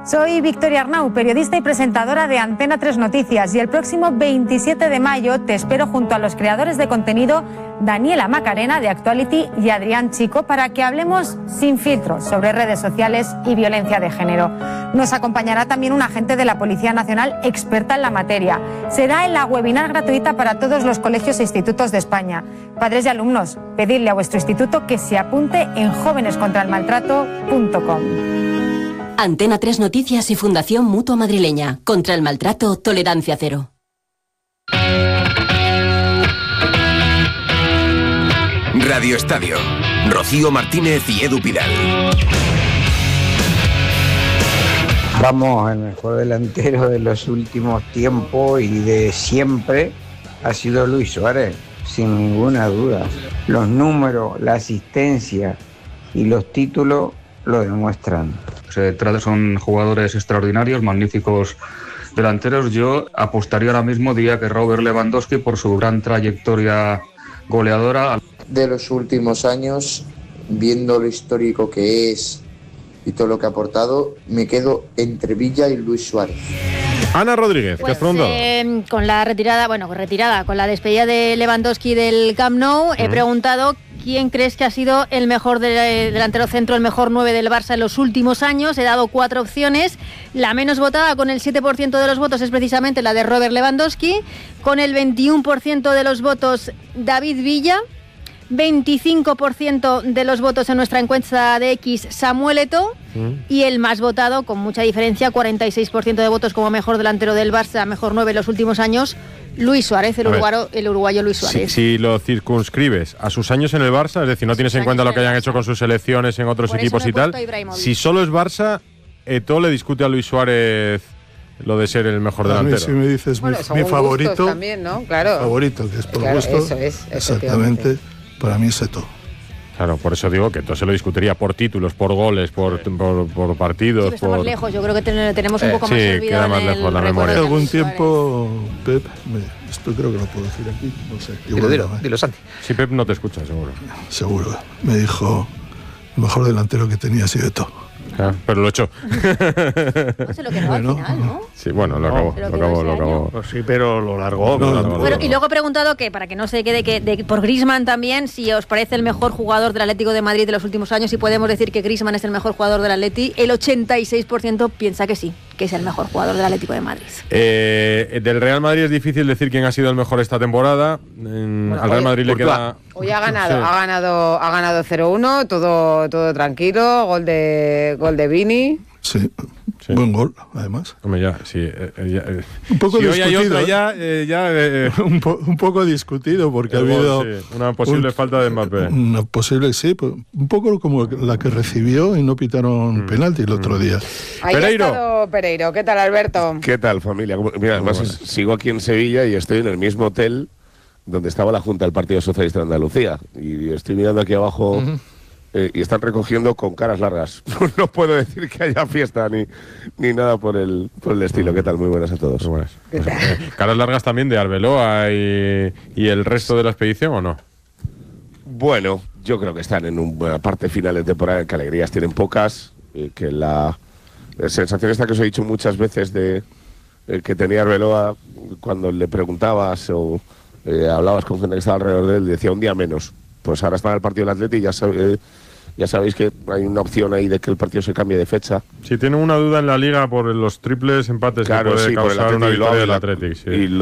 Soy Victoria Arnau, periodista y presentadora de Antena 3 Noticias, y el próximo 27 de mayo te espero junto a los creadores de contenido Daniela Macarena de Actuality y Adrián Chico para que hablemos sin filtros sobre redes sociales y violencia de género. Nos acompañará también un agente de la Policía Nacional experta en la materia. Será en la webinar gratuita para todos los colegios e institutos de España. Padres y alumnos, pedidle a vuestro instituto que se apunte en jovenescontraelmaltrato.com. Antena 3 Noticias y Fundación Mutua Madrileña. Contra el maltrato, tolerancia cero. Radio Estadio. Rocío Martínez y Edu Pidal. Vamos, el mejor delantero de los últimos tiempos y de siempre ha sido Luis Suárez, sin ninguna duda. Los números, la asistencia y los títulos lo demuestran. Son jugadores extraordinarios, magníficos delanteros. Yo apostaría ahora mismo, diría que Robert Lewandowski, por su gran trayectoria goleadora. De los últimos años, viendo lo histórico que es y todo lo que ha aportado, me quedo entre Villa y Luis Suárez. Ana Rodríguez, ¿qué has preguntado? Con la con la despedida de Lewandowski del Camp Nou, he preguntado quién crees que ha sido el mejor delantero centro, el mejor 9 del Barça en los últimos años. He dado 4 opciones. La menos votada, con el 7% de los votos, es precisamente la de Robert Lewandowski. Con el 21% de los votos, David Villa. 25% de los votos en nuestra encuesta de X, Samuel Eto'o. Y el más votado, con mucha diferencia, 46% de votos como mejor delantero del Barça, mejor 9 en los últimos años, Luis Suárez, el uruguayo Luis Suárez. Si lo circunscribes a sus años en el Barça, es decir, no tienes en cuenta lo que hayan hecho con sus selecciones en otros equipos y tal, si solo es Barça, Eto'o le discute a Luis Suárez lo de ser el mejor delantero. Si me dices mi favorito, también, ¿no? Claro. Favorito, que es por gusto, eso es, exactamente, para mí es Eto'o. Claro, por eso digo que Eto'o se lo discutiría por títulos, por goles, por partidos. Sí, estamos lejos, yo creo que tenemos un poco más olvidado. Sí, queda más lejos la memoria. Hace algún tiempo, Pep, esto creo que lo puedo decir aquí, no sé. Dilo, Santi. Sí, Pep no te escucha, seguro. Seguro. Me dijo, el mejor delantero que tenía ha sido Eto'o. Pero lo echó. No se lo quedó al final, ¿no? Sí, bueno, lo acabó. Pues sí, pero lo largó. Y luego he preguntado que, para que no se quede, por Griezmann también, si os parece el mejor jugador del Atlético de Madrid de los últimos años, y podemos decir que Griezmann es el mejor jugador del Atleti. El 86% piensa que sí, que es el mejor jugador del Atlético de Madrid. Del Real Madrid es difícil decir quién ha sido el mejor esta temporada. Al Real Madrid le queda... Hoy ha ganado 0-1, todo tranquilo, gol de Vini. Sí. Buen gol, además. Hombre, ya, sí. Un poco si discutido. Hoy hay otra, un poco discutido, porque ha habido... una posible falta de Mbappé. Una posible, sí. Un poco como la que recibió y no pitaron penalti el otro día. Ahí ha estado Pereiro. ¿Qué tal, Alberto? ¿Qué tal, familia? Mira, además sigo aquí en Sevilla y estoy en el mismo hotel donde estaba la Junta del Partido Socialista de Andalucía. Y estoy mirando aquí abajo... y están recogiendo con caras largas. No puedo decir que haya fiesta ni nada por el estilo. ¿Qué tal? Muy buenas a todos. Muy buenas. ¿Caras largas también de Arbeloa y el resto de la expedición o no? Bueno, yo creo que están en una parte final de temporada, que alegrías tienen pocas, que la sensación esta que os he dicho muchas veces de que tenía Arbeloa cuando le preguntabas o hablabas con gente que estaba alrededor de él, decía un día menos. Pues ahora está en el partido del Atleti y ya sabéis que hay una opción ahí de que el partido se cambie de fecha. Si tienen una duda en la Liga por los triples empates que puede causar una victoria del Atleti. Sí.